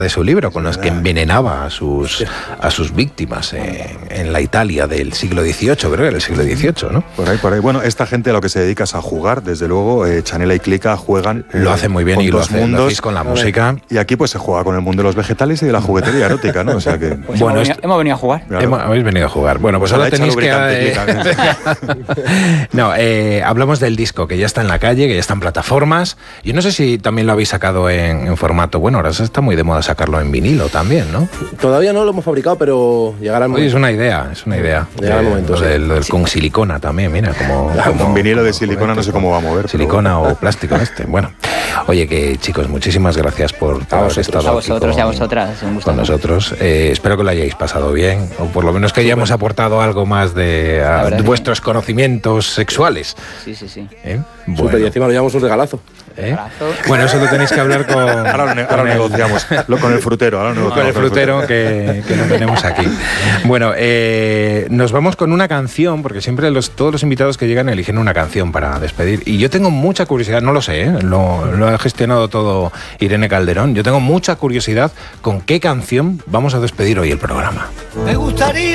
de su libro, con los que envenenaba a sus víctimas en la Italia del siglo XVIII, creo que era el siglo XVIII, ¿no? Por ahí. Bueno, esta gente a lo que se dedica es a jugar, desde luego. Chanela y Clica juegan. Lo hacen muy bien y lo hacéis con la música. Y aquí pues se juega con el mundo de los vegetales y de la juguetería erótica, ¿no? O sea que... Pues bueno, hemos venido a jugar. Claro. Habéis venido a jugar. Bueno, pues ahora tenéis que... No, hablamos del disco, que ya está en la calle, que ya está en plataformas. Yo no sé si también lo habéis sacado en formato... Bueno, ahora está muy de moda sacarlo en vinilo también, ¿no? Todavía no lo hemos fabricado, pero llegará el momento. Oye, es una idea. Llegará el momento, lo del con silicona también, mira, como con vinilo de silicona no sé cómo va a mover. Silicona o plástico Bueno, oye, que chicos, muchísimas gracias por haber estado a vosotros y a vosotras. Un gusto con nosotros. Espero que lo hayáis pasado bien, o por lo menos que hayamos aportado algo más de vuestros conocimientos sexuales. Sí. Bueno. Súper, y encima lo llevamos un regalazo. Bueno, eso lo tenéis que hablar con... Ahora negociamos. Con el frutero. Con el frutero que lo tenemos aquí. Bueno, nos vamos con una canción, porque siempre todos los invitados que llegan eligen una canción para despedir. Y yo tengo mucha curiosidad, no lo sé, lo ha gestionado todo Irene Calderón. Yo tengo mucha curiosidad con qué canción vamos a despedir hoy el programa. Me gustaría